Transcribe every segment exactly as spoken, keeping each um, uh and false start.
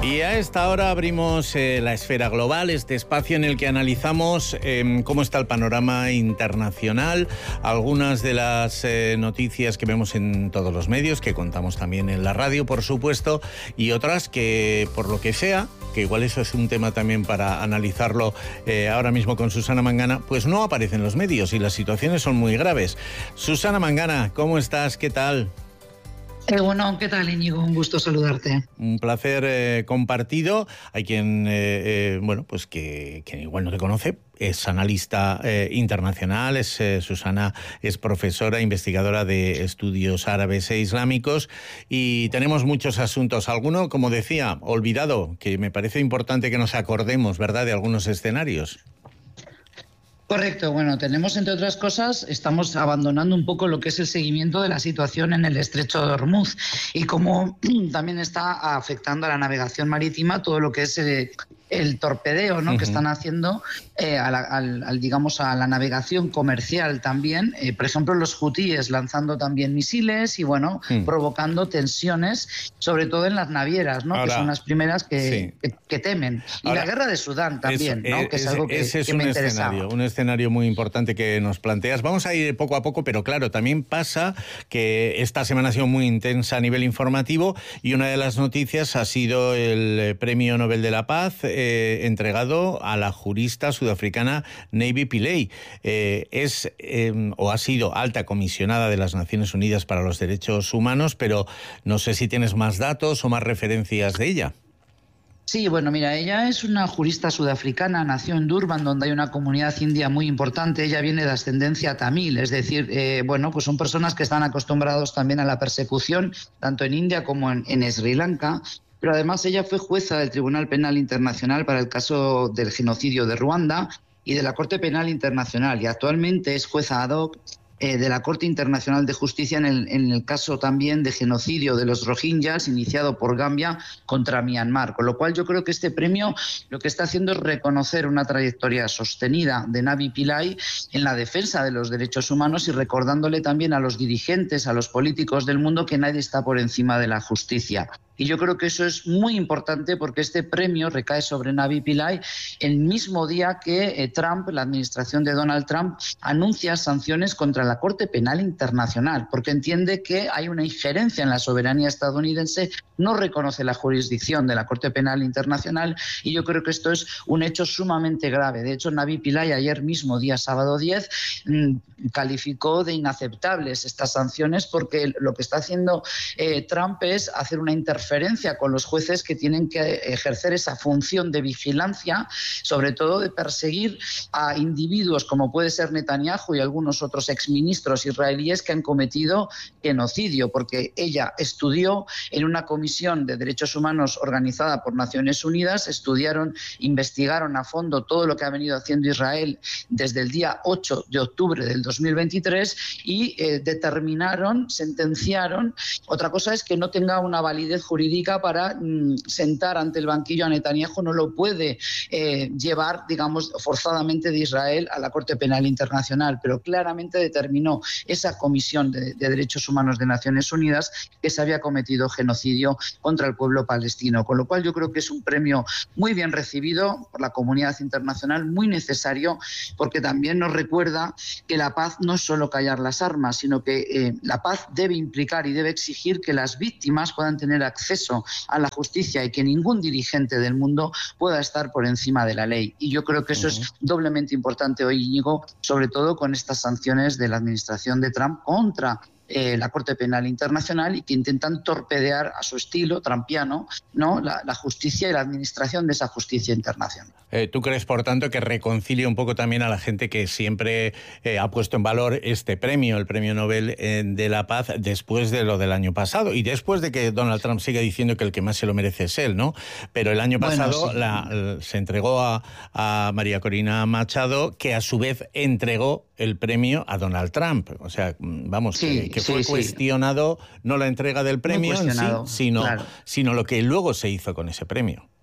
Y a esta hora abrimos eh, la esfera global, este espacio en el que analizamos eh, cómo está el panorama internacional, algunas de las eh, noticias que vemos en todos los medios, que contamos también en la radio, por supuesto, y otras que, por lo que sea, que igual eso es un tema también para analizarlo eh, ahora mismo con Susana Mangana, pues no aparecen en los medios y las situaciones son muy graves. Susana Mangana, ¿cómo estás? ¿Qué tal? Eh, bueno, ¿qué tal, Íñigo? Un gusto saludarte. Un placer eh, compartido. Hay quien, eh, eh, bueno, pues que, que igual no te conoce, es analista eh, internacional, es, eh, Susana es profesora, investigadora de estudios árabes e islámicos y tenemos muchos asuntos. Alguno, como decía, olvidado, que me parece importante que nos acordemos, ¿verdad?, de algunos escenarios. Correcto, bueno, tenemos, entre otras cosas, estamos abandonando un poco lo que es el seguimiento de la situación en el estrecho de Hormuz y cómo también está afectando a la navegación marítima todo lo que es eh, el torpedeo, ¿no?, uh-huh. que están haciendo eh, a la, al, al, digamos, a la navegación comercial también. Eh, por ejemplo, los hutíes lanzando también misiles y, bueno, uh-huh. provocando tensiones, sobre todo en las navieras, ¿no?, Ahora, que son las primeras que, sí. que, que temen. Y Ahora, la guerra de Sudán también, eso, ¿no?, que es, es algo que, ese es que un me interesaba. Escenario, un escenario muy importante que nos planteas. Vamos a ir poco a poco, pero claro, también pasa que esta semana ha sido muy intensa a nivel informativo y una de las noticias ha sido el Premio Nobel de la Paz eh, entregado a la jurista sudafricana Navi Pillay. Eh, es eh, o ha sido alta comisionada de las Naciones Unidas para los Derechos Humanos, pero no sé si tienes más datos o más referencias de ella. Sí, bueno, mira, ella es una jurista sudafricana, nació en Durban, donde hay una comunidad india muy importante. Ella viene de ascendencia tamil, es decir, eh, bueno, pues son personas que están acostumbrados también a la persecución, tanto en India como en, en Sri Lanka. Pero además ella fue jueza del Tribunal Penal Internacional para el caso del genocidio de Ruanda y de la Corte Penal Internacional, y actualmente es jueza ad hoc Eh, de la Corte Internacional de Justicia en el, en el caso también de genocidio de los rohingyas iniciado por Gambia contra Myanmar. Con lo cual yo creo que este premio lo que está haciendo es reconocer una trayectoria sostenida de Navi Pillay en la defensa de los derechos humanos y recordándole también a los dirigentes, a los políticos del mundo, que nadie está por encima de la justicia. Y yo creo que eso es muy importante porque este premio recae sobre Navi Pillay el mismo día que eh, Trump, la administración de Donald Trump, anuncia sanciones contra la Corte Penal Internacional, porque entiende que hay una injerencia en la soberanía estadounidense, no reconoce la jurisdicción de la Corte Penal Internacional, y yo creo que esto es un hecho sumamente grave. De hecho, Navi Pillay ayer mismo, día sábado diez, mmm, calificó de inaceptables estas sanciones porque lo que está haciendo eh, Trump es hacer una interferencia con los jueces que tienen que ejercer esa función de vigilancia, sobre todo de perseguir a individuos como puede ser Netanyahu y algunos otros exministros israelíes que han cometido genocidio, porque ella estudió en una comisión de derechos humanos organizada por Naciones Unidas, estudiaron, investigaron a fondo todo lo que ha venido haciendo Israel desde el día ocho de octubre del dos mil veintitrés y eh, determinaron, sentenciaron. Otra cosa es que no tenga una validez jurídica para mm, sentar ante el banquillo a Netanyahu, no lo puede eh, llevar, digamos, forzadamente de Israel a la Corte Penal Internacional, pero claramente determinó esa Comisión de, de Derechos Humanos de Naciones Unidas que se había cometido genocidio contra el pueblo palestino, con lo cual yo creo que es un premio muy bien recibido por la comunidad internacional, muy necesario, porque también nos recuerda que la paz no es solo callar las armas, sino que eh, la paz debe implicar y debe exigir que las víctimas puedan tener acceso a la justicia y que ningún dirigente del mundo pueda estar por encima de la ley. Y yo creo que eso uh-huh. es doblemente importante hoy, Íñigo, sobre todo con estas sanciones de la administración de Trump contra Eh, la Corte Penal Internacional y que intentan torpedear a su estilo trumpiano, ¿no?, la, la justicia y la administración de esa justicia internacional. Eh, ¿Tú crees, por tanto, que reconcilia un poco también a la gente que siempre eh, ha puesto en valor este premio, el Premio Nobel eh, de la Paz, después de lo del año pasado y después de que Donald Trump siga diciendo que el que más se lo merece es él, ¿no? Pero el año pasado bueno, sí. la, se entregó a, a María Corina Machado, que a su vez entregó el premio a Donald Trump. O sea, vamos, sí, que, que fue sí, cuestionado sí. no la entrega del premio en sí, sino, claro. sino lo que luego se hizo con ese premio.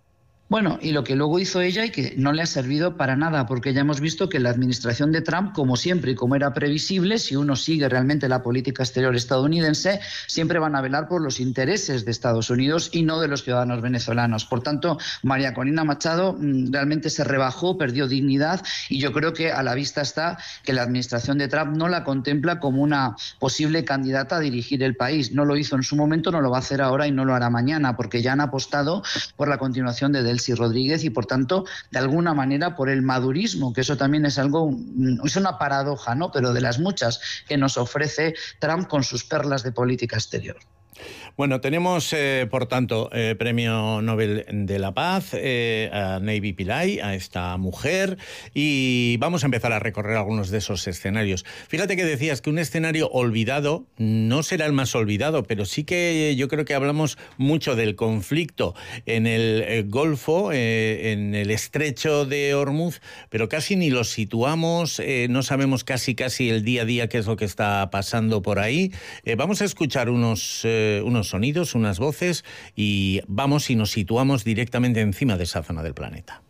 Bueno, y lo que luego hizo ella y que no le ha servido para nada, porque ya hemos visto que la administración de Trump, como siempre y como era previsible, si uno sigue realmente la política exterior estadounidense, siempre van a velar por los intereses de Estados Unidos y no de los ciudadanos venezolanos. Por tanto, María Corina Machado mmm, realmente se rebajó, perdió dignidad, y yo creo que a la vista está que la administración de Trump no la contempla como una posible candidata a dirigir el país. No lo hizo en su momento, no lo va a hacer ahora y no lo hará mañana, porque ya han apostado por la continuación de Delcy Rodríguez y, por tanto, de alguna manera por el madurismo, que eso también es algo, es una paradoja, ¿no?, pero de las muchas que nos ofrece Trump con sus perlas de política exterior. Bueno, tenemos, eh, por tanto, eh, Premio Nobel de la Paz eh, a Navy Pillay, a esta mujer, y vamos a empezar a recorrer algunos de esos escenarios. Fíjate que decías que un escenario olvidado no será el más olvidado, pero sí que yo creo que hablamos mucho del conflicto en el eh, Golfo, eh, en el Estrecho de Hormuz, pero casi ni lo situamos, eh, no sabemos casi casi el día a día qué es lo que está pasando por ahí. Eh, vamos a escuchar unos... Eh, unos sonidos, unas voces, y vamos y nos situamos directamente encima de esa zona del planeta.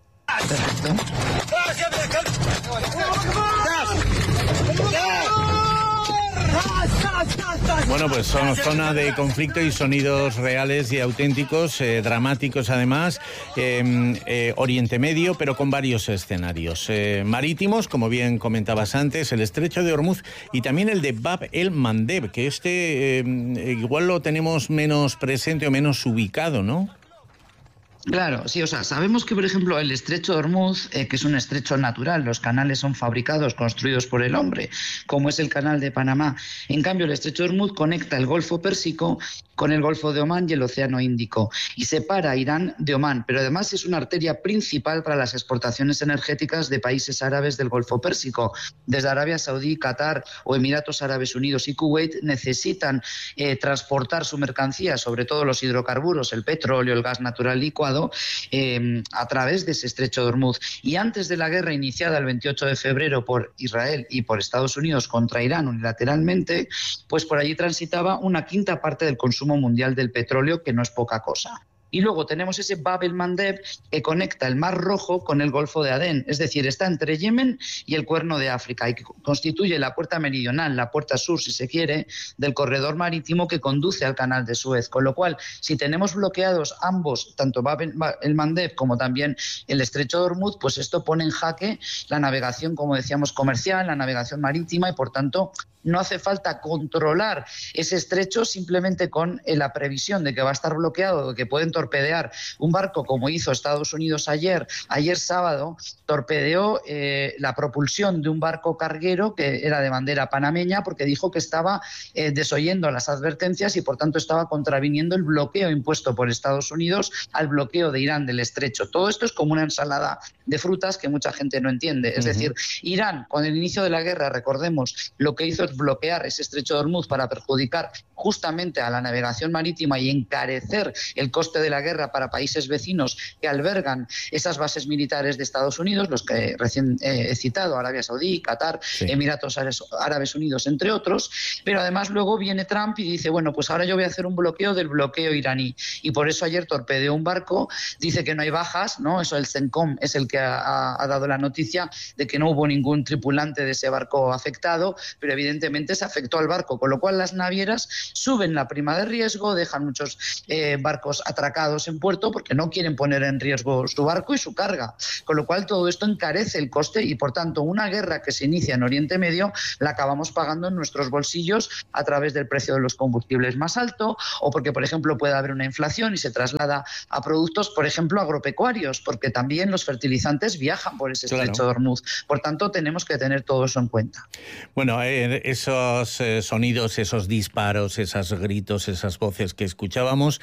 Bueno, pues son zona de conflicto y sonidos reales y auténticos, eh, dramáticos además, eh, eh, Oriente Medio, pero con varios escenarios eh, marítimos, como bien comentabas antes, el Estrecho de Hormuz y también el de Bab el-Mandeb, que este eh, igual lo tenemos menos presente o menos ubicado, ¿no? Claro, sí, o sea, sabemos que, por ejemplo, el estrecho de Hormuz, eh, que es un estrecho natural, los canales son fabricados, construidos por el hombre, como es el canal de Panamá. En cambio, el estrecho de Hormuz conecta el Golfo Pérsico con el Golfo de Omán y el Océano Índico, y separa a Irán de Omán, pero además es una arteria principal para las exportaciones energéticas de países árabes del Golfo Pérsico. Desde Arabia Saudí, Qatar o Emiratos Árabes Unidos y Kuwait necesitan eh, transportar su mercancía, sobre todo los hidrocarburos, el petróleo, el gas natural licuado, Eh, a través de ese estrecho de Hormuz. Y antes de la guerra iniciada el veintiocho de febrero por Israel y por Estados Unidos contra Irán unilateralmente, pues por allí transitaba una quinta parte del consumo mundial del petróleo, que no es poca cosa. Y luego tenemos ese Bab el-Mandeb que conecta el Mar Rojo con el Golfo de Adén, es decir, está entre Yemen y el Cuerno de África, y que constituye la puerta meridional, la puerta sur, si se quiere, del corredor marítimo que conduce al Canal de Suez. Con lo cual, si tenemos bloqueados ambos, tanto Bab el-Mandeb como también el Estrecho de Hormuz, pues esto pone en jaque la navegación, como decíamos, comercial, la navegación marítima, y por tanto no hace falta controlar ese estrecho simplemente con eh, la previsión de que va a estar bloqueado, de que pueden torpedear un barco, como hizo Estados Unidos ayer. Ayer sábado torpedeó eh, la propulsión de un barco carguero que era de bandera panameña, porque dijo que estaba eh, desoyendo las advertencias y por tanto estaba contraviniendo el bloqueo impuesto por Estados Unidos al bloqueo de Irán del estrecho. Todo esto es como una ensalada de frutas que mucha gente no entiende. Es uh-huh. decir, Irán, con el inicio de la guerra, recordemos, lo que hizo bloquear ese estrecho de Hormuz para perjudicar justamente a la navegación marítima y encarecer el coste de la guerra para países vecinos que albergan esas bases militares de Estados Unidos, los que recién he citado, Arabia Saudí, Qatar, sí. Emiratos Árabes Unidos, entre otros. Pero además luego viene Trump y dice, bueno, pues ahora yo voy a hacer un bloqueo del bloqueo iraní, y por eso ayer torpedeó un barco, dice que no hay bajas, ¿no? Eso el CENTCOM es el que ha, ha dado la noticia de que no hubo ningún tripulante de ese barco afectado, pero evidentemente se afectó al barco, con lo cual las navieras suben la prima de riesgo, dejan muchos eh, barcos atracados en puerto porque no quieren poner en riesgo su barco y su carga, con lo cual todo esto encarece el coste y por tanto una guerra que se inicia en Oriente Medio la acabamos pagando en nuestros bolsillos a través del precio de los combustibles más alto, o porque por ejemplo puede haber una inflación y se traslada a productos, por ejemplo, agropecuarios, porque también los fertilizantes viajan por ese estrecho claro. de Hormuz. Por tanto, tenemos que tener todo eso en cuenta. Bueno, eh, esos eh, sonidos, esos disparos, esos gritos, esas voces que escuchábamos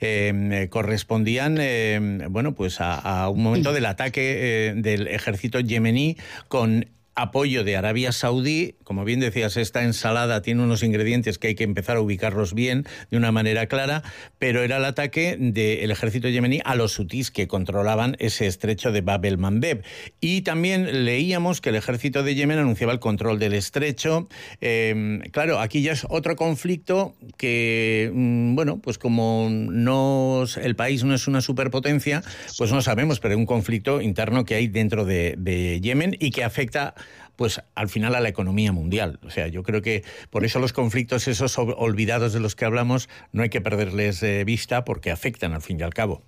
eh, correspondían eh, bueno, pues a, a un momento del ataque eh, del ejército yemení con apoyo de Arabia Saudí. Como bien decías, esta ensalada tiene unos ingredientes que hay que empezar a ubicarlos bien, de una manera clara, pero era el ataque del ejército yemení a los hutís que controlaban ese estrecho de Bab el-Mandeb. Y también leíamos que el ejército de Yemen anunciaba el control del estrecho. Eh, claro, aquí ya es otro conflicto que, bueno, pues como no, el país no es una superpotencia, pues no sabemos, pero es un conflicto interno que hay dentro de, de Yemen y que afecta, pues al final, a la economía mundial. O sea, yo creo que por eso los conflictos esos olvidados de los que hablamos no hay que perderles de vista, porque afectan al fin y al cabo.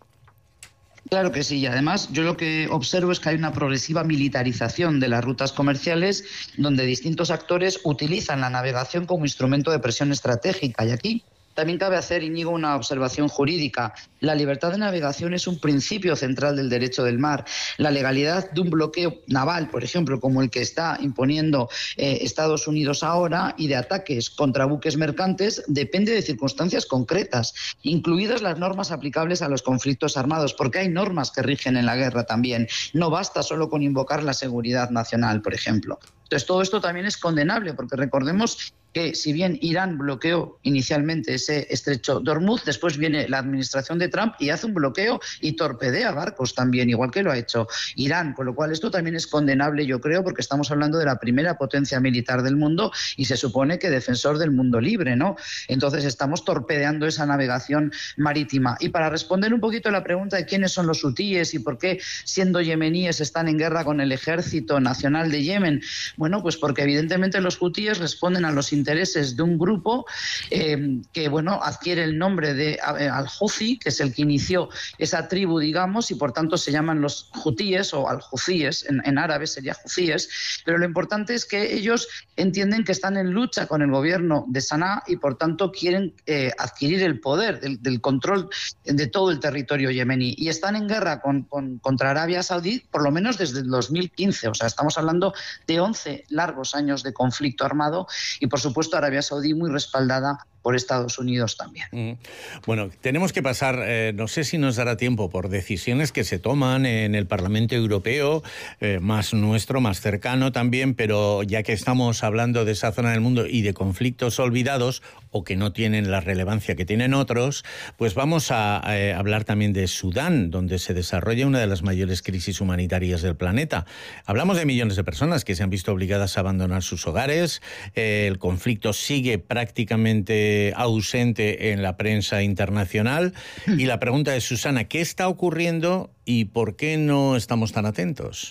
Claro que sí, y además yo lo que observo es que hay una progresiva militarización de las rutas comerciales, donde distintos actores utilizan la navegación como instrumento de presión estratégica. Y aquí también cabe hacer, Íñigo, una observación jurídica. La libertad de navegación es un principio central del derecho del mar. La legalidad de un bloqueo naval, por ejemplo, como el que está imponiendo eh, Estados Unidos ahora, y de ataques contra buques mercantes, depende de circunstancias concretas, incluidas las normas aplicables a los conflictos armados, porque hay normas que rigen en la guerra también. No basta solo con invocar la seguridad nacional, por ejemplo. Entonces, todo esto también es condenable, porque recordemos que si bien Irán bloqueó inicialmente ese estrecho de Hormuz, después viene la administración de Trump y hace un bloqueo y torpedea barcos también, igual que lo ha hecho Irán, con lo cual esto también es condenable, yo creo, porque estamos hablando de la primera potencia militar del mundo y se supone que defensor del mundo libre, ¿no? Entonces estamos torpedeando esa navegación marítima. Y para responder un poquito a la pregunta de quiénes son los hutíes y por qué, siendo yemeníes, están en guerra con el ejército nacional de Yemen, bueno, pues porque evidentemente los hutíes responden a los intereses de un grupo eh, que, bueno, adquiere el nombre de eh, al-Houthi, que es el que inició esa tribu, digamos, y por tanto se llaman los hutíes o al-Houthíes, en, en árabe sería huthíes, pero lo importante es que ellos entienden que están en lucha con el gobierno de Sanaa y por tanto quieren eh, adquirir el poder del, del control de todo el territorio yemení, y están en guerra con, con, contra Arabia Saudí por lo menos desde el dos mil quince, o sea, estamos hablando de once largos años de conflicto armado, y por supuesto Arabia Saudí muy respaldada por Estados Unidos también. Mm. Bueno, tenemos que pasar, eh, no sé si nos dará tiempo, por decisiones que se toman en el Parlamento Europeo, eh, más nuestro, más cercano también, pero ya que estamos hablando de esa zona del mundo y de conflictos olvidados o que no tienen la relevancia que tienen otros, pues vamos a, a hablar también de Sudán, donde se desarrolla una de las mayores crisis humanitarias del planeta. Hablamos de millones de personas que se han visto obligadas a abandonar sus hogares. Eh, el conflicto sigue prácticamente ausente en la prensa internacional. Y la pregunta es, Susana, ¿qué está ocurriendo y por qué no estamos tan atentos?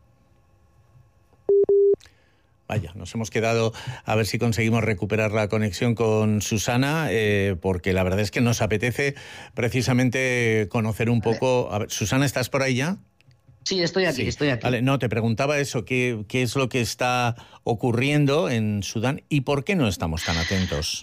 Vaya, nos hemos quedado a ver si conseguimos recuperar la conexión con Susana, eh, porque la verdad es que nos apetece precisamente conocer un poco... A ver, Susana, ¿estás por ahí ya? Sí, estoy aquí, sí. estoy aquí. Vale, no, te preguntaba eso, ¿qué, qué es lo que está ocurriendo en Sudán y por qué no estamos tan atentos?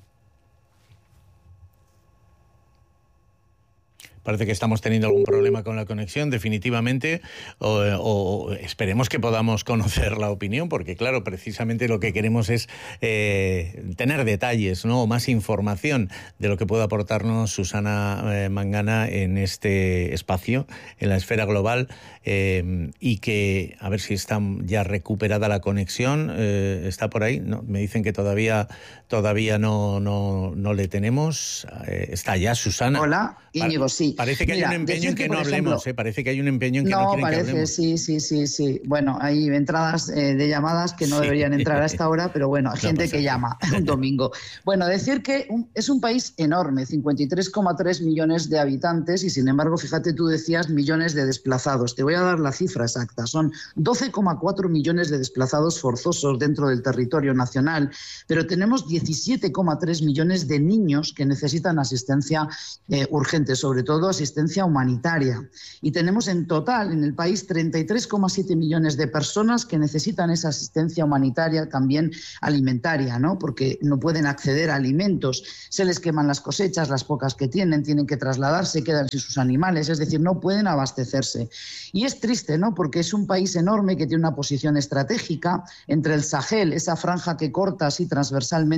Parece que estamos teniendo algún problema con la conexión, definitivamente, o, o esperemos que podamos conocer la opinión, porque claro, precisamente lo que queremos es eh, tener detalles, ¿no? Más información de lo que puede aportarnos Susana eh, Mangana en este espacio, en la esfera global, eh, y que, a ver si está ya recuperada la conexión, eh, ¿está por ahí? No, me dicen que todavía, todavía no, no, no le tenemos. Eh, está ya Susana. Hola, Íñigo, sí. Parece que Mira, hay un empeño en que, que no hablemos, ejemplo, ¿eh? Parece que hay un empeño en que no, no quieren parece, que hablemos. Sí, sí, sí, sí. Bueno, hay entradas eh, de llamadas que no sí. deberían entrar a esta hora, pero bueno, hay no gente que llama un domingo. Bueno, decir que un, es un país enorme, cincuenta y tres coma tres millones de habitantes y sin embargo, fíjate, tú decías millones de desplazados. Te voy a dar la cifra exacta. Son doce coma cuatro millones de desplazados forzosos dentro del territorio nacional, pero tenemos diecisiete coma tres millones de niños que necesitan asistencia eh, urgente, sobre todo asistencia humanitaria. Y tenemos en total en el país treinta y tres coma siete millones de personas que necesitan esa asistencia humanitaria, también alimentaria, ¿no? Porque no pueden acceder a alimentos, se les queman las cosechas, las pocas que tienen, tienen que trasladarse, quedan sin sus animales, es decir, no pueden abastecerse. Y es triste, ¿no? Porque es un país enorme que tiene una posición estratégica entre el Sahel, esa franja que corta así transversalmente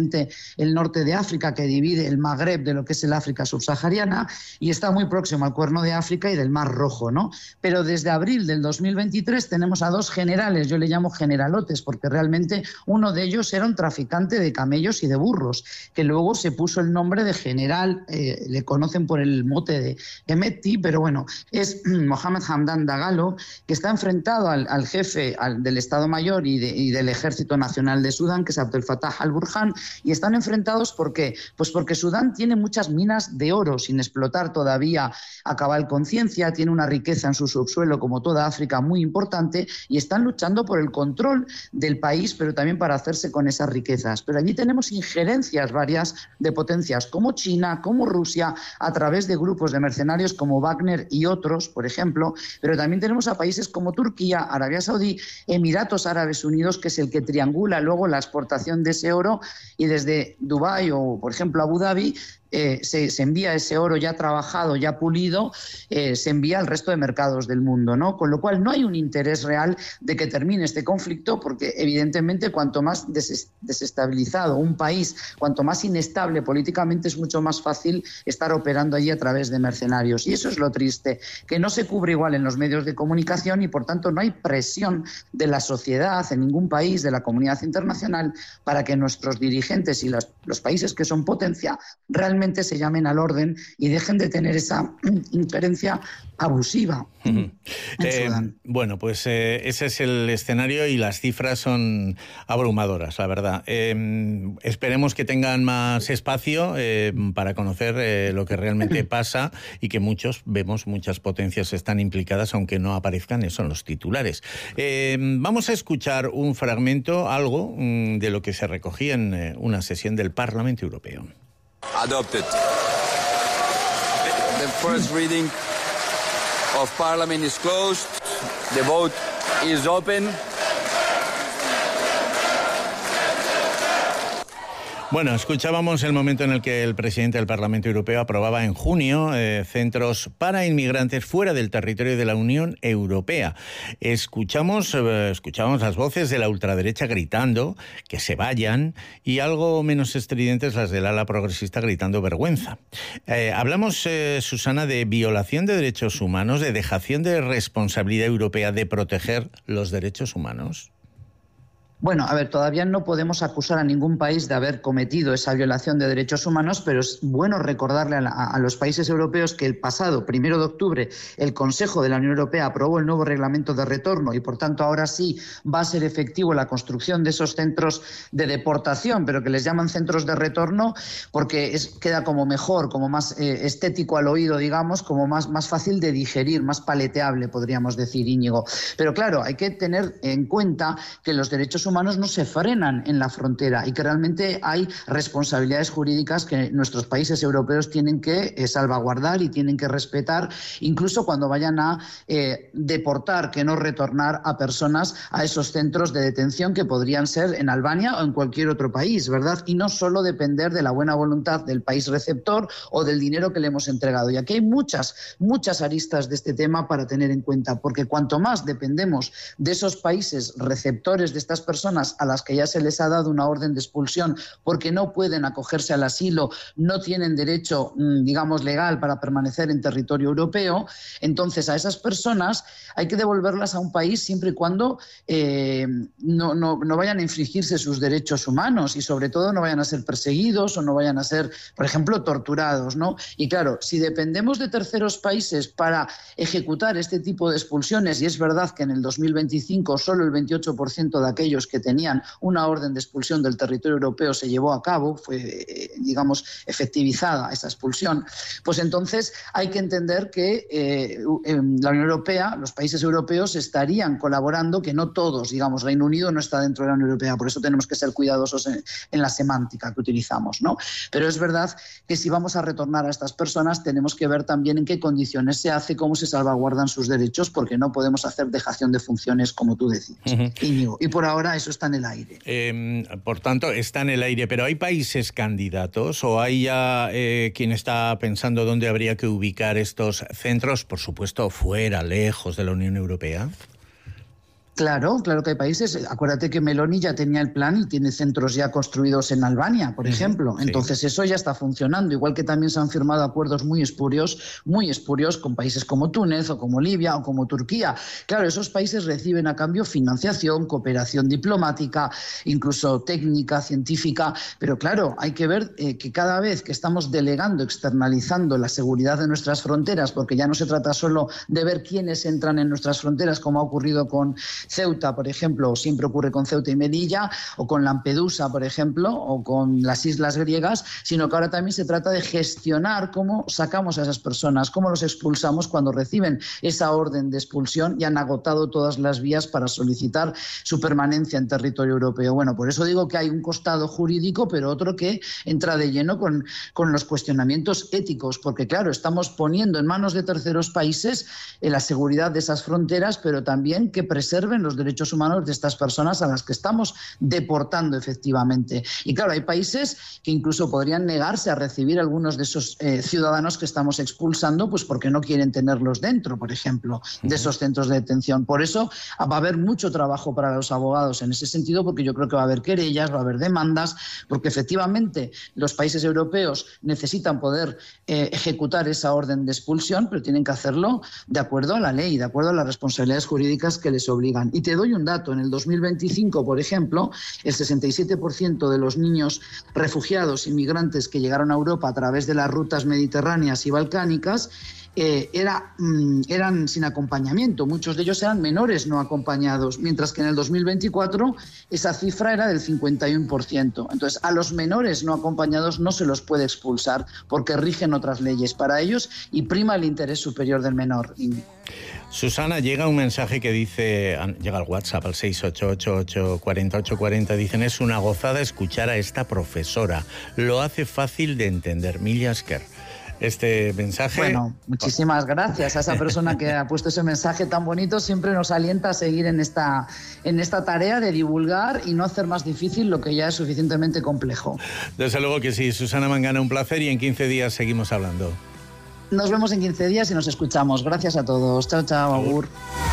precisamente el norte de África, que divide el Magreb de lo que es el África subsahariana, y está muy próximo al Cuerno de África y del Mar Rojo, ¿no? Pero desde abril del dos mil veintitrés tenemos a dos generales, yo le llamo generalotes, porque realmente uno de ellos era un traficante de camellos y de burros, que luego se puso el nombre de general, eh, le conocen por el mote de Hemeti, pero bueno, es Mohamed Hamdan Dagalo, que está enfrentado al, al jefe al, del Estado Mayor y, de, y del Ejército Nacional de Sudán, que es Abdel Fattah al-Burhan, y están enfrentados ¿por qué? Pues porque Sudán tiene muchas minas de oro sin explotar todavía a cabal conciencia, tiene una riqueza en su subsuelo como toda África muy importante, y están luchando por el control del país, pero también para hacerse con esas riquezas. Pero allí tenemos injerencias varias de potencias como China, como Rusia, a través de grupos de mercenarios como Wagner y otros, por ejemplo, pero también tenemos a países como Turquía, Arabia Saudí, Emiratos Árabes Unidos, que es el que triangula luego la exportación de ese oro, y desde Dubái o, por ejemplo, Abu Dhabi, Eh, se, se envía ese oro ya trabajado, ya pulido, eh, se envía al resto de mercados del mundo, ¿no? Con lo cual no hay un interés real de que termine este conflicto, porque evidentemente cuanto más des desestabilizado un país, cuanto más inestable políticamente, es mucho más fácil estar operando allí a través de mercenarios. Y eso es lo triste, que no se cubre igual en los medios de comunicación y por tanto no hay presión de la sociedad en ningún país, de la comunidad internacional, para que nuestros dirigentes y los, los países que son potencia realmente se llamen al orden y dejen de tener esa injerencia abusiva en eh, Sudán. Bueno, pues eh, ese es el escenario y las cifras son abrumadoras, la verdad. Eh, esperemos que tengan más espacio eh, para conocer eh, lo que realmente pasa, y que muchos, vemos, muchas potencias están implicadas, aunque no aparezcan eso en los titulares. Eh, vamos a escuchar un fragmento, algo mm, de lo que se recogía en eh, una sesión del Parlamento Europeo. Adopted. The first reading of Parliament is closed. The vote is open. Bueno, escuchábamos el momento en el que el presidente del Parlamento Europeo aprobaba en junio eh, centros para inmigrantes fuera del territorio de la Unión Europea. Escuchamos, eh, escuchamos las voces de la ultraderecha gritando que se vayan, y algo menos estridentes las del ala progresista gritando vergüenza. Eh, hablamos, eh, Susana, de violación de derechos humanos, de dejación de responsabilidad europea de proteger los derechos humanos. Bueno, a ver, todavía no podemos acusar a ningún país de haber cometido esa violación de derechos humanos, pero es bueno recordarle a, la, a los países europeos que el pasado primero de octubre el Consejo de la Unión Europea aprobó el nuevo reglamento de retorno, y por tanto ahora sí va a ser efectivo la construcción de esos centros de deportación, pero que les llaman centros de retorno porque es, queda como mejor, como más eh, estético al oído, digamos, como más, más fácil de digerir, más paleteable, podríamos decir, Íñigo. Pero claro, hay que tener en cuenta que los derechos humanos no se frenan en la frontera y que realmente hay responsabilidades jurídicas que nuestros países europeos tienen que eh, salvaguardar y tienen que respetar, incluso cuando vayan a eh, deportar, que no retornar a personas a esos centros de detención que podrían ser en Albania o en cualquier otro país, ¿verdad? Y no solo depender de la buena voluntad del país receptor o del dinero que le hemos entregado. Y aquí hay muchas, muchas aristas de este tema para tener en cuenta, porque cuanto más dependemos de esos países receptores de estas personas a las que ya se les ha dado una orden de expulsión porque no pueden acogerse al asilo, no tienen derecho, digamos, legal para permanecer en territorio europeo, entonces a esas personas hay que devolverlas a un país siempre y cuando eh, no, no, no vayan a infringirse sus derechos humanos y sobre todo no vayan a ser perseguidos o no vayan a ser, por ejemplo, torturados, ¿no? Y claro, si dependemos de terceros países para ejecutar este tipo de expulsiones, y es verdad que en el dos mil veinticinco solo el veintiocho por ciento de aquellos que tenían una orden de expulsión del territorio europeo se llevó a cabo, fue, eh, digamos, efectivizada esa expulsión, pues entonces hay que entender que eh, la Unión Europea, los países europeos estarían colaborando, que no todos, digamos, Reino Unido no está dentro de la Unión Europea, por eso tenemos que ser cuidadosos en, en la semántica que utilizamos, ¿no? Pero es verdad que si vamos a retornar a estas personas tenemos que ver también en qué condiciones se hace, cómo se salvaguardan sus derechos, porque no podemos hacer dejación de funciones, como tú decías, uh-huh. Íñigo. Y por ahora eso está en el aire. Eh, por tanto, está en el aire, pero ¿hay países candidatos o hay ya eh, quien está pensando dónde habría que ubicar estos centros, por supuesto, fuera, lejos de la Unión Europea? Claro, claro que hay países. Acuérdate que Meloni ya tenía el plan y tiene centros ya construidos en Albania, por ejemplo. Sí. Entonces eso ya está funcionando. Igual que también se han firmado acuerdos muy espurios, muy espurios con países como Túnez o como Libia o como Turquía. Claro, esos países reciben a cambio financiación, cooperación diplomática, incluso técnica, científica. Pero claro, hay que ver eh, que cada vez que estamos delegando, externalizando la seguridad de nuestras fronteras, porque ya no se trata solo de ver quiénes entran en nuestras fronteras, como ha ocurrido con Ceuta, por ejemplo, o siempre ocurre con Ceuta y Melilla, o con Lampedusa, por ejemplo, o con las islas griegas, sino que ahora también se trata de gestionar cómo sacamos a esas personas, cómo los expulsamos cuando reciben esa orden de expulsión y han agotado todas las vías para solicitar su permanencia en territorio europeo. Bueno, por eso digo que hay un costado jurídico, pero otro que entra de lleno con, con los cuestionamientos éticos, porque claro, estamos poniendo en manos de terceros países eh, la seguridad de esas fronteras, pero también que preserven los derechos humanos de estas personas a las que estamos deportando efectivamente. Y claro, hay países que incluso podrían negarse a recibir algunos de esos eh, ciudadanos que estamos expulsando, pues porque no quieren tenerlos dentro, por ejemplo, de esos centros de detención. Por eso va a haber mucho trabajo para los abogados en ese sentido, porque yo creo que va a haber querellas, va a haber demandas, porque efectivamente los países europeos necesitan poder eh, ejecutar esa orden de expulsión, pero tienen que hacerlo de acuerdo a la ley, de acuerdo a las responsabilidades jurídicas que les obligan. Y te doy un dato, en el dos mil veinticinco, por ejemplo, el sesenta y siete por ciento de los niños refugiados, inmigrantes que llegaron a Europa a través de las rutas mediterráneas y balcánicas, Eh, era, mm, eran sin acompañamiento. Muchos de ellos eran menores no acompañados, mientras que en el dos mil veinticuatro esa cifra era del cincuenta y uno por ciento. Entonces, a los menores no acompañados no se los puede expulsar porque rigen otras leyes para ellos y prima el interés superior del menor. Susana, llega un mensaje que dice, llega al WhatsApp al seis ocho ocho ocho cuatro ocho cuatro cero, dicen: es una gozada escuchar a esta profesora, lo hace fácil de entender. Milja Esker. Este mensaje... Bueno, muchísimas gracias a esa persona que ha puesto ese mensaje tan bonito. Siempre nos alienta a seguir en esta, en esta tarea de divulgar y no hacer más difícil lo que ya es suficientemente complejo. Desde luego que sí. Susana Mangana, un placer, y en quince días seguimos hablando. Nos vemos en quince días y nos escuchamos. Gracias a todos. Chao, chao, agur.